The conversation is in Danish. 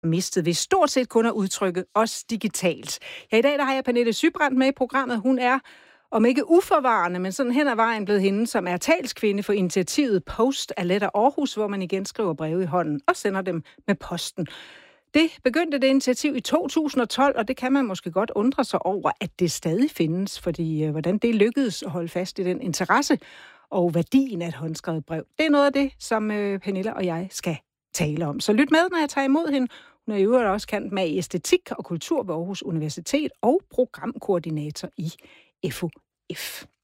mistet ved stort set kun at udtrykke os digitalt. Ja, i dag der har jeg Pernille Sybrandt med i programmet. Hun er, om ikke uforvarende, men sådan hen ad vejen blevet hende, som er talskvinde for initiativet Post a Letter Aarhus, hvor man igen skriver breve i hånden og sender dem med posten. Det begyndte det initiativ i 2012, og det kan man måske godt undre sig over, at det stadig findes, fordi hvordan det lykkedes at holde fast i den interesse og værdien af et håndskrevet brev. Det er noget af det, som Pernille og jeg skal tale om. Så lyt med, når jeg tager imod hende. Hun er i øvrigt også kendt med æstetik og kultur ved Aarhus Universitet og programkoordinator i FOF.